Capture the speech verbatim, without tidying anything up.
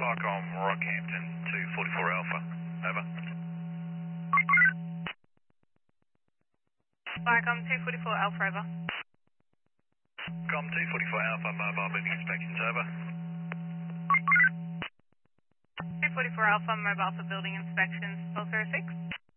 Sparcom Rockhampton two forty-four Alpha. Over. Sparcom two forty-four Alpha, over. Com two forty-four Alpha, mobile building inspections, over. two forty-four Alpha, mobile for building inspections, twelve oh six.